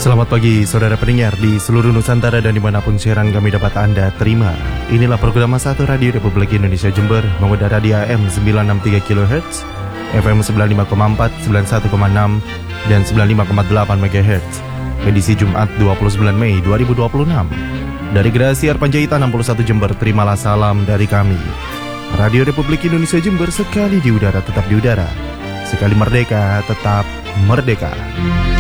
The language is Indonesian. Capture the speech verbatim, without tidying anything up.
Selamat pagi saudara pendengar di seluruh Nusantara dan dimanapun siaran kami dapat Anda terima. Inilah program satu Radio Republik Indonesia Jember, mengudara di A M sembilan enam tiga kilohertz, F M sembilan lima koma empat, sembilan satu koma enam, dan sembilan lima koma delapan megahertz. Edisi Jumat dua puluh sembilan Mei dua ribu dua puluh enam. Dari Gerasi Arpanjaitan enam puluh satu Jember, terimalah salam dari kami. Radio Republik Indonesia Jember, sekali di udara tetap di udara, sekali merdeka tetap merdeka.